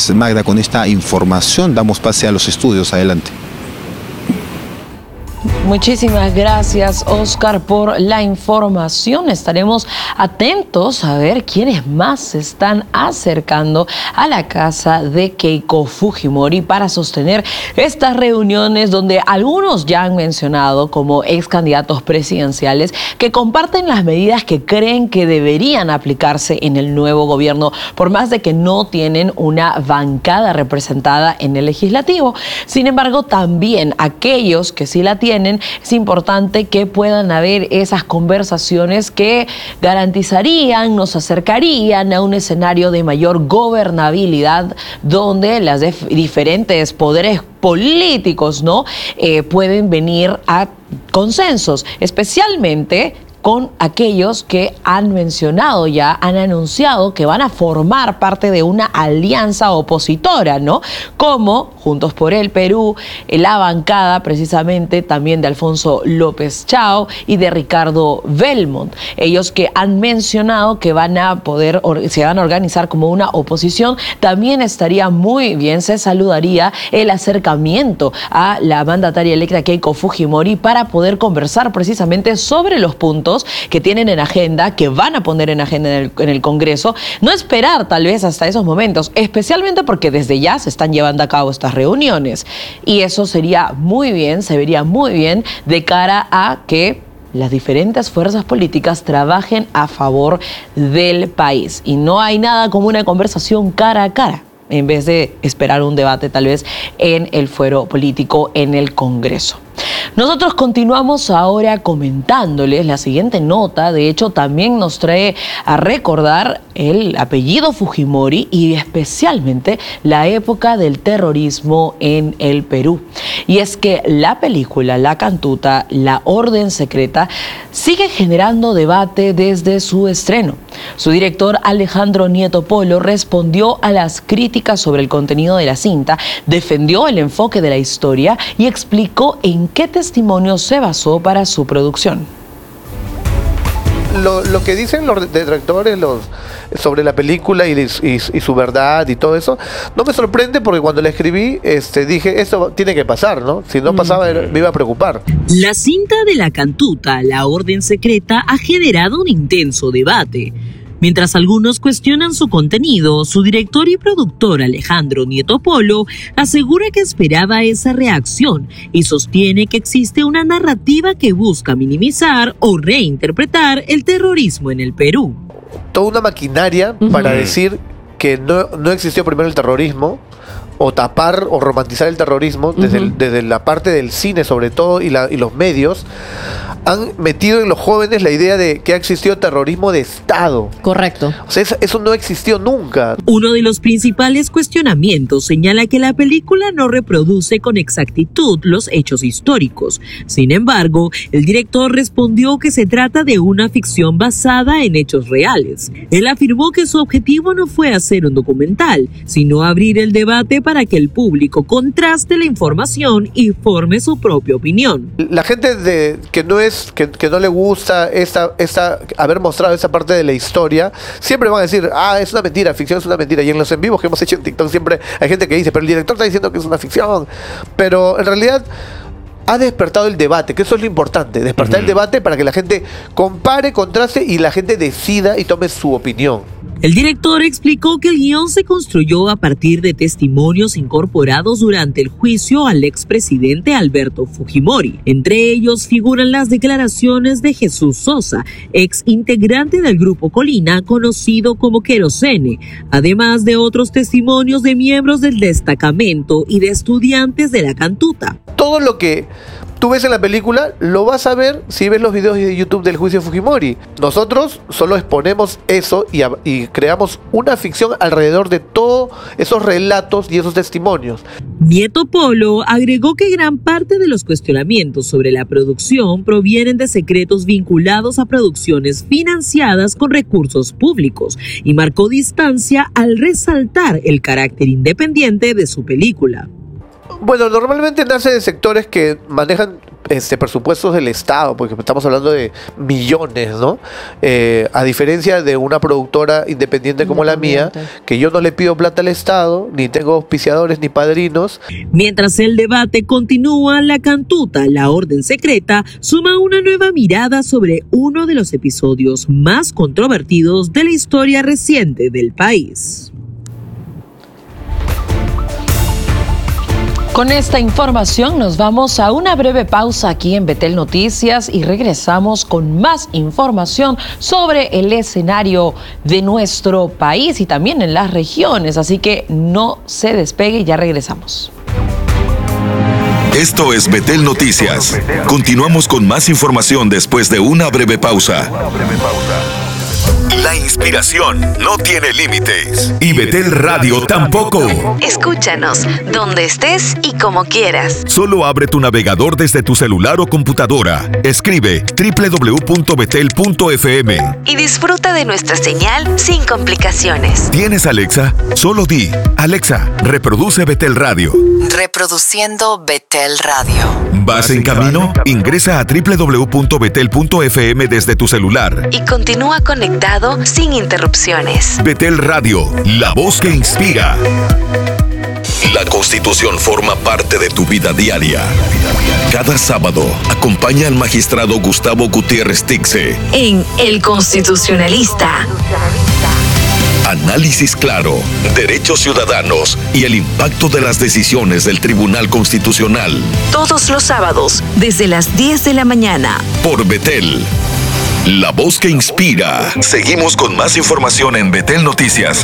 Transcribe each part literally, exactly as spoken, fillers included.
Entonces, Magda, con esta información damos pase a los estudios. Adelante. Muchísimas gracias, Oscar, por la información. Estaremos atentos a ver quiénes más se están acercando a la casa de Keiko Fujimori para sostener estas reuniones donde algunos ya han mencionado como ex candidatos presidenciales que comparten las medidas que creen que deberían aplicarse en el nuevo gobierno, por más de que no tienen una bancada representada en el legislativo. Sin embargo, también aquellos que sí la tienen, es importante que puedan haber esas conversaciones que garantizarían, nos acercarían a un escenario de mayor gobernabilidad donde los diferentes poderes políticos, ¿no? Eh, pueden venir a consensos, especialmente con aquellos que han mencionado ya, han anunciado que van a formar parte de una alianza opositora, ¿no? Como Juntos por el Perú, la bancada precisamente también de Alfonso López Chao y de Ricardo Belmont. Ellos que han mencionado que van a poder, se van a organizar como una oposición. También estaría muy bien, se saludaría el acercamiento a la mandataria electa Keiko Fujimori para poder conversar precisamente sobre los puntos que tienen en agenda, que van a poner en agenda en el, en el Congreso. No esperar tal vez hasta esos momentos, especialmente porque desde ya se están llevando a cabo estas reuniones. Y eso sería muy bien, se vería muy bien de cara a que las diferentes fuerzas políticas trabajen a favor del país. Y no hay nada como una conversación cara a cara, en vez de esperar un debate tal vez en el fuero político en el Congreso. Nosotros continuamos ahora comentándoles la siguiente nota. De hecho, también nos trae a recordar el apellido Fujimori y especialmente la época del terrorismo en el Perú. Y es que la película La Cantuta, La Orden Secreta, sigue generando debate desde su estreno. Su director Alejandro Nieto Polo respondió a las críticas sobre el contenido de la cinta, defendió el enfoque de la historia y explicó en qué testimonio se basó para su producción. Lo, lo que dicen los detractores los, sobre la película y, y, y su verdad y todo eso, no me sorprende porque cuando la escribí este, dije, esto tiene que pasar, ¿no? Si no pasaba me iba a preocupar. La cinta de La Cantuta, La Orden Secreta, ha generado un intenso debate. Mientras algunos cuestionan su contenido, su director y productor Alejandro Nieto Polo asegura que esperaba esa reacción y sostiene que existe una narrativa que busca minimizar o reinterpretar el terrorismo en el Perú. Toda una maquinaria uh-huh. para decir que no, no existió primero el terrorismo, o tapar o romantizar el terrorismo, uh-huh. desde, el, desde la parte del cine sobre todo y, la, y los medios, han metido en los jóvenes la idea de que ha existido terrorismo de Estado. Correcto. O sea, eso, eso no existió nunca. Uno de los principales cuestionamientos señala que la película no reproduce con exactitud los hechos históricos. Sin embargo, el director respondió que se trata de una ficción basada en hechos reales. Él afirmó que su objetivo no fue hacer un documental, sino abrir el debate para que el público contraste la información y forme su propia opinión. La gente de, que no es que, que no le gusta esta, esta, haber mostrado esa parte de la historia, siempre van a decir, ah, es una mentira, ficción es una mentira. Y en los en vivos que hemos hecho en TikTok siempre hay gente que dice, pero el director está diciendo que es una ficción. Pero en realidad ha despertado el debate, que eso es lo importante, despertar uh-huh. el debate para que la gente compare, contraste y la gente decida y tome su opinión. El director explicó que el guión se construyó a partir de testimonios incorporados durante el juicio al expresidente Alberto Fujimori. Entre ellos figuran las declaraciones de Jesús Sosa, ex integrante del Grupo Colina, conocido como Querosene, además de otros testimonios de miembros del destacamento y de estudiantes de La Cantuta. Todo lo que tú ves en la película lo vas a ver si ves los videos de YouTube del juicio Fujimori. Nosotros solo exponemos eso y, y creamos una ficción alrededor de todos esos relatos y esos testimonios. Nieto Polo agregó que gran parte de los cuestionamientos sobre la producción provienen de secretos vinculados a producciones financiadas con recursos públicos y marcó distancia al resaltar el carácter independiente de su película. Bueno, normalmente nace de sectores que manejan este, presupuestos del Estado, porque estamos hablando de millones, ¿no? Eh, a diferencia de una productora independiente como la mía, que yo no le pido plata al Estado, ni tengo auspiciadores ni padrinos. Mientras el debate continúa, la cantuta La Orden Secreta suma una nueva mirada sobre uno de los episodios más controvertidos de la historia reciente del país. Con esta información nos vamos a una breve pausa aquí en Betel Noticias y regresamos con más información sobre el escenario de nuestro país y también en las regiones, así que no se despegue y ya regresamos. Esto es Betel Noticias. Continuamos con más información después de una breve pausa. La inspiración no tiene límites. Y Betel Radio tampoco. Escúchanos donde estés y como quieras. Solo abre tu navegador desde tu celular o computadora. Escribe doble u doble u doble u punto betel punto efe eme. Y disfruta de nuestra señal sin complicaciones. ¿Tienes Alexa? Solo di, Alexa, reproduce Betel Radio. Reproduciendo Betel Radio. ¿Vas en camino? Ingresa a doble u doble u doble u punto betel punto efe eme desde tu celular. Y continúa conectado sin interrupciones. Betel Radio, la voz que inspira. La Constitución forma parte de tu vida diaria. Cada sábado, acompaña al magistrado Gustavo Gutiérrez Tixe en El Constitucionalista. Análisis claro, derechos ciudadanos y el impacto de las decisiones del Tribunal Constitucional. Todos los sábados, desde las diez de la mañana. Por Betel, la voz que inspira. Seguimos con más información en Betel Noticias.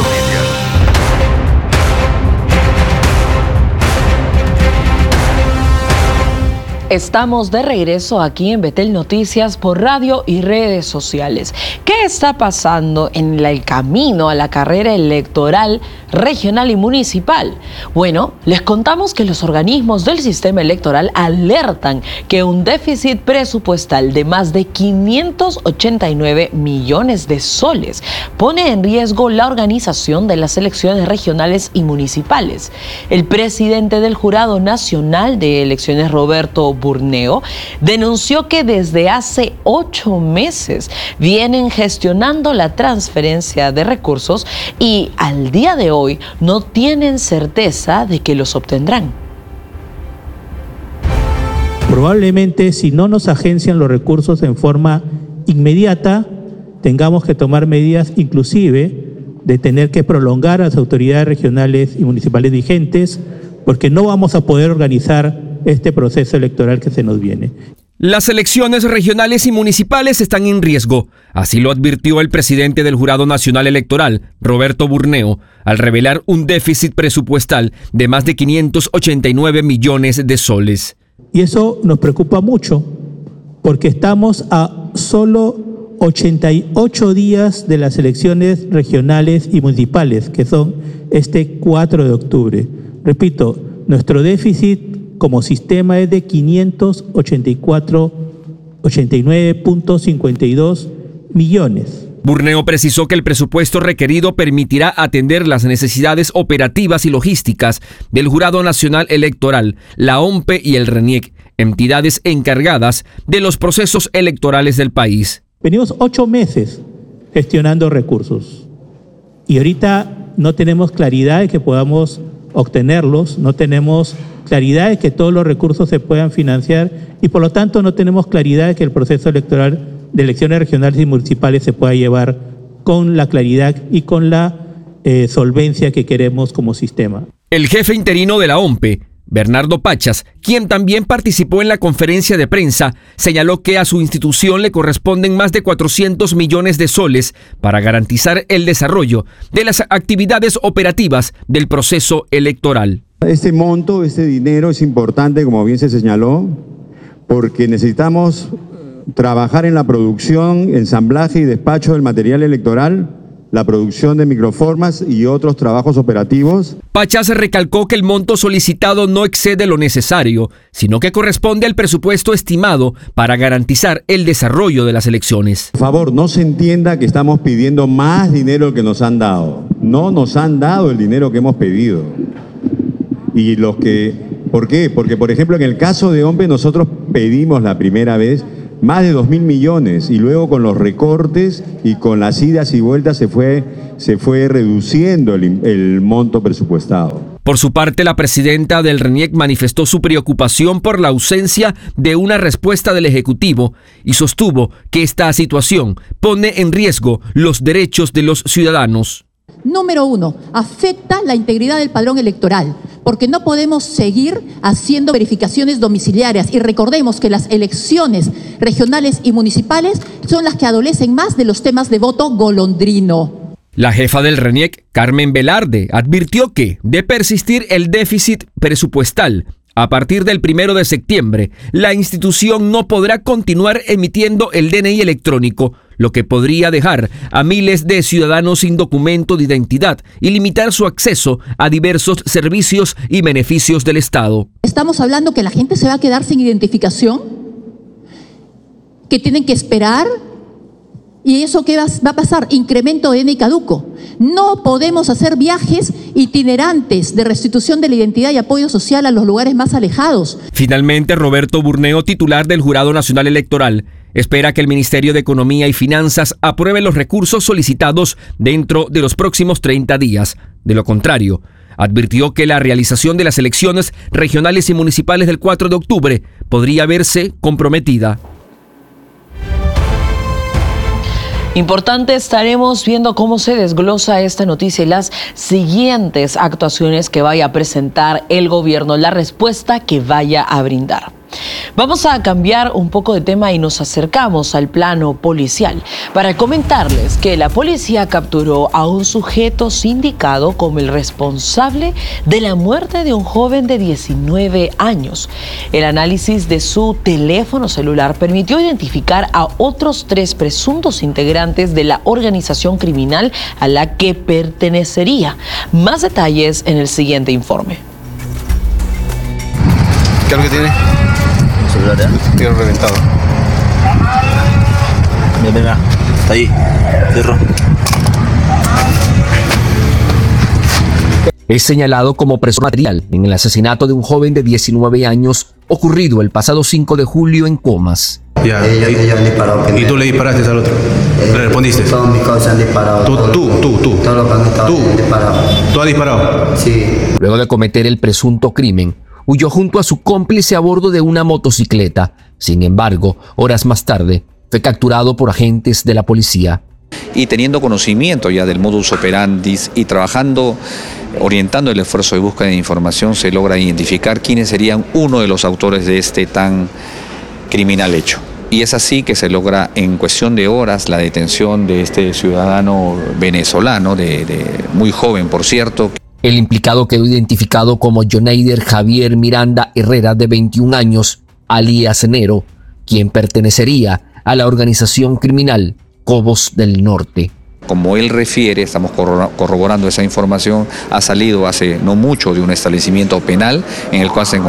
Estamos de regreso aquí en Betel Noticias por radio y redes sociales. ¿Qué está pasando en el camino a la carrera electoral regional y municipal? Bueno, les contamos que los organismos del sistema electoral alertan que un déficit presupuestal de más de quinientos ochenta y nueve millones de soles pone en riesgo la organización de las elecciones regionales y municipales. El presidente del Jurado Nacional de Elecciones, Roberto Burneo, denunció que desde hace ocho meses vienen gestionando la transferencia de recursos y al día de hoy no tienen certeza de que los obtendrán. Probablemente si no nos agencian los recursos en forma inmediata, tengamos que tomar medidas inclusive de tener que prolongar a las autoridades regionales y municipales vigentes, porque no vamos a poder organizar este proceso electoral que se nos viene. Las elecciones regionales y municipales están en riesgo, así lo advirtió el presidente del Jurado Nacional Electoral, Roberto Burneo, al revelar un déficit presupuestal de más de quinientos ochenta y nueve millones de soles. Y eso nos preocupa mucho, porque estamos a solo ochenta y ocho días de las elecciones regionales y municipales, que son este cuatro de octubre. Repito, nuestro déficit como sistema es de quinientos ochenta y cuatro, ochenta y nueve punto cincuenta y dos millones. Burneo precisó que el presupuesto requerido permitirá atender las necesidades operativas y logísticas del Jurado Nacional Electoral, la O M P E y el RENIEC, entidades encargadas de los procesos electorales del país. Venimos ocho meses gestionando recursos y ahorita no tenemos claridad de que podamos obtenerlos, no tenemos claridad de que todos los recursos se puedan financiar y por lo tanto no tenemos claridad de que el proceso electoral de elecciones regionales y municipales se pueda llevar con la claridad y con la eh, solvencia que queremos como sistema. El jefe interino de la O M P E, Bernardo Pachas, quien también participó en la conferencia de prensa, señaló que a su institución le corresponden más de cuatrocientos millones de soles para garantizar el desarrollo de las actividades operativas del proceso electoral. Este monto, este dinero es importante, como bien se señaló, porque necesitamos trabajar en la producción, ensamblaje y despacho del material electoral, la producción de microformas y otros trabajos operativos. Pachas recalcó que el monto solicitado no excede lo necesario, sino que corresponde al presupuesto estimado para garantizar el desarrollo de las elecciones. Por favor, no se entienda que estamos pidiendo más dinero que nos han dado. No nos han dado el dinero que hemos pedido. Y los que, ¿por qué? Porque, por ejemplo, en el caso de OMPE nosotros pedimos la primera vez más de dos mil millones y luego con los recortes y con las idas y vueltas se fue, se fue reduciendo el, el monto presupuestado. Por su parte, la presidenta del RENIEC manifestó su preocupación por la ausencia de una respuesta del Ejecutivo y sostuvo que esta situación pone en riesgo los derechos de los ciudadanos. Número uno, afecta la integridad del padrón electoral, porque no podemos seguir haciendo verificaciones domiciliarias. Y recordemos que las elecciones regionales y municipales son las que adolecen más de los temas de voto golondrino. La jefa del RENIEC, Carmen Velarde, advirtió que, de persistir el déficit presupuestal, a partir del primero de septiembre, la institución no podrá continuar emitiendo el D N I electrónico, lo que podría dejar a miles de ciudadanos sin documento de identidad y limitar su acceso a diversos servicios y beneficios del Estado. Estamos hablando que la gente se va a quedar sin identificación, que tienen que esperar. ¿Y eso qué va a pasar? Incremento de D N I caduco. No podemos hacer viajes itinerantes de restitución de la identidad y apoyo social a los lugares más alejados. Finalmente, Roberto Burneo, titular del Jurado Nacional Electoral, espera que el Ministerio de Economía y Finanzas apruebe los recursos solicitados dentro de los próximos treinta días. De lo contrario, advirtió que la realización de las elecciones regionales y municipales del cuatro de octubre podría verse comprometida. Importante, estaremos viendo cómo se desglosa esta noticia y las siguientes actuaciones que vaya a presentar el gobierno, la respuesta que vaya a brindar. Vamos a cambiar un poco de tema y nos acercamos al plano policial para comentarles que la policía capturó a un sujeto sindicado como el responsable de la muerte de un joven de diecinueve años. El análisis de su teléfono celular permitió identificar a otros tres presuntos integrantes de la organización criminal a la que pertenecería. Más detalles en el siguiente informe. ¿Qué es lo que tiene? Celular, ¿eh? Tiene reventado. Mira, mira, está ahí, cerro. Es señalado como preso material en el asesinato de un joven de diecinueve años ocurrido el pasado cinco de julio en Comas. Ya, ellos, y, ellos han disparado. ¿Y tú le disparaste al otro? Eh, ¿Le respondiste? Todos mis cosas han disparado. ¿Tú, tú, tú, tú? Todos los que han estado ¿Tú? han disparado. ¿Tú has disparado? Sí. Luego de cometer el presunto crimen, huyó junto a su cómplice a bordo de una motocicleta. Sin embargo, horas más tarde, fue capturado por agentes de la policía. Y teniendo conocimiento ya del modus operandi y trabajando, orientando el esfuerzo de búsqueda de información, se logra identificar quiénes serían uno de los autores de este tan criminal hecho. Y es así que se logra en cuestión de horas la detención de este ciudadano venezolano, de, de muy joven por cierto. El implicado quedó identificado como Joneider Javier Miranda Herrera, de veintiún años, alias Nero, quien pertenecería a la organización criminal Cobos del Norte. Como él refiere, estamos corroborando esa información, ha salido hace no mucho de un establecimiento penal en el cual se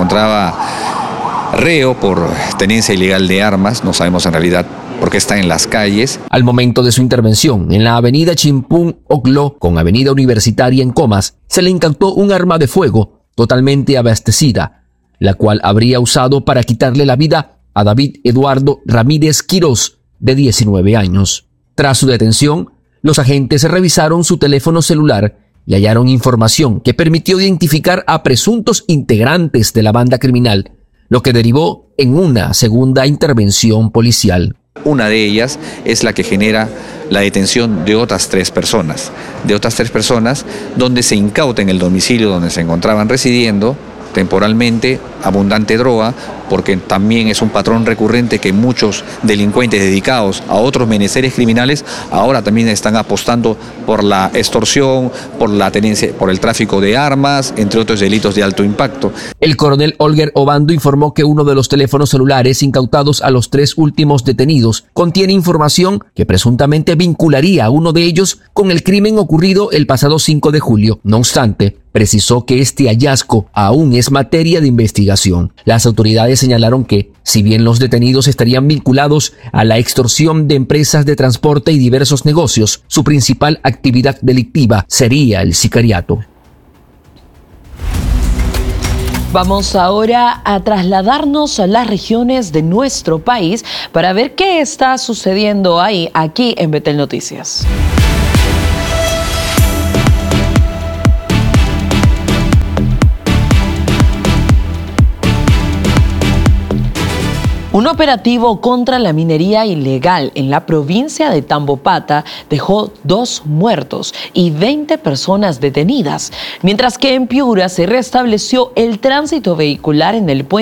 encontraba reo por tenencia ilegal de armas, no sabemos en realidad porque está en las calles. Al momento de su intervención en la avenida Chimpún Ocló con avenida Universitaria en Comas, se le incautó un arma de fuego totalmente abastecida, la cual habría usado para quitarle la vida a David Eduardo Ramírez Quirós, de diecinueve años. Tras su detención, los agentes revisaron su teléfono celular y hallaron información que permitió identificar a presuntos integrantes de la banda criminal, lo que derivó en una segunda intervención policial. Una de ellas es la que genera la detención de otras tres personas, de otras tres personas donde se incauta en el domicilio donde se encontraban residiendo temporalmente abundante droga, porque también es un patrón recurrente que muchos delincuentes dedicados a otros menesteres criminales ahora también están apostando por la extorsión, por la tenencia, por el tráfico de armas, entre otros delitos de alto impacto. El coronel Olger Obando informó que uno de los teléfonos celulares incautados a los tres últimos detenidos contiene información que presuntamente vincularía a uno de ellos con el crimen ocurrido el pasado cinco de julio. No obstante, precisó que este hallazgo aún es materia de investigación. Las autoridades señalaron que, si bien los detenidos estarían vinculados a la extorsión de empresas de transporte y diversos negocios, su principal actividad delictiva sería el sicariato. Vamos ahora a trasladarnos a las regiones de nuestro país para ver qué está sucediendo ahí, aquí en Betel Noticias. Un operativo contra la minería ilegal en la provincia de Tambopata dejó dos muertos y veinte personas detenidas, mientras que en Piura se restableció el tránsito vehicular en el puente